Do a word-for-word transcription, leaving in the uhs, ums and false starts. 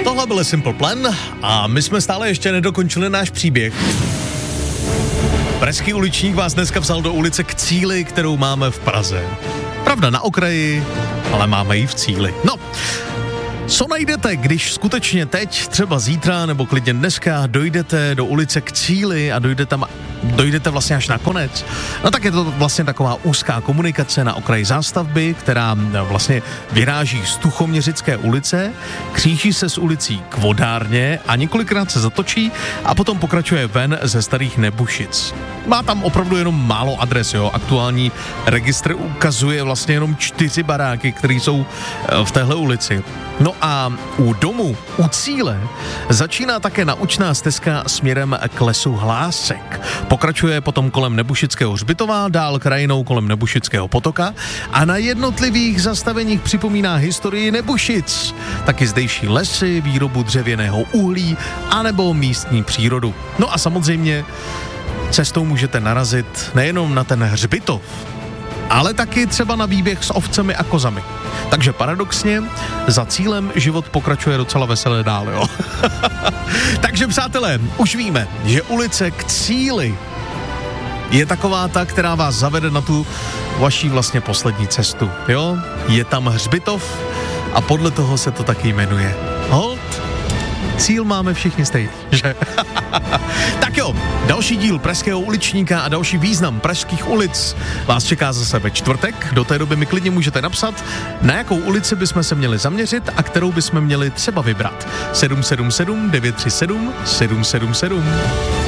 Tohle byl Simple Plan a my jsme stále ještě nedokončili náš příběh. Pražský uličník vás dneska vzal do ulice k cíli, kterou máme v Praze. Pravda, na okraji, ale máme ji v cíli. No, co najdete, když skutečně teď, třeba zítra nebo klidně dneska dojdete do ulice k cíli a dojde tam, dojdete vlastně až na konec? No tak je to vlastně taková úzká komunikace na okraji zástavby, která vlastně vyráží z Tuchoměřické ulice, kříží se s ulicí k Vodárně a několikrát se zatočí a potom pokračuje ven ze Starých Nebušic. Má tam opravdu jenom málo adres, jo. Aktuální registr ukazuje vlastně jenom čtyři baráky, které jsou v téhle ulici. No a u domu, u cíle, začíná také naučná stezka směrem k lesu Hlásek. Pokračuje potom kolem Nebušického hřbitova, dál krajinou kolem Nebušického potoka a na jednotlivých zastaveních připomíná historii Nebušic, taky zdejší lesy, výrobu dřevěného uhlí anebo místní přírodu. No a samozřejmě cestou můžete narazit nejenom na ten hřbitov, ale taky třeba na výběh s ovcemi a kozami. Takže paradoxně za cílem život pokračuje docela veselé dál, jo. Takže přátelé, už víme, že ulice k cíli je taková ta, která vás zavede na tu vaší vlastně poslední cestu, jo. Je tam hřbitov a podle toho se to taky jmenuje. Hold, cíl máme všichni stejný, že? Tak jo, další díl Pražského uličníka a další význam pražských ulic vás čeká zase ve čtvrtek. Do té doby mi klidně můžete napsat, na jakou ulici bychom se měli zaměřit a kterou bychom měli třeba vybrat. sedm sedm sedm devět tři sedm sedm sedm sedm